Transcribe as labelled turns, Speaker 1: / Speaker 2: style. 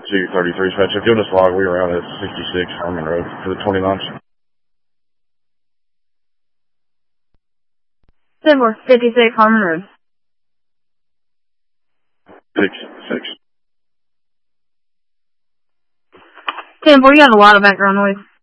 Speaker 1: 233 dispatch. If you'll just log, we were out at 66 Harmon Road for the 20 launch.
Speaker 2: 56 Harmon Road.
Speaker 1: 66.
Speaker 2: 10-4, you got a lot of background noise.